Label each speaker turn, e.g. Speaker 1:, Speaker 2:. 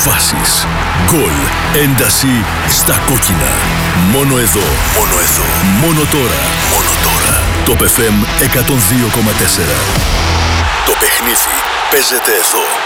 Speaker 1: Φάσεις, γκολ, ένταση στα κόκκινα. Μόνο εδώ, μόνο εδώ, μόνο τώρα, μόνο τώρα. Το FM 102,4. Το παιχνίδι παίζεται εδώ.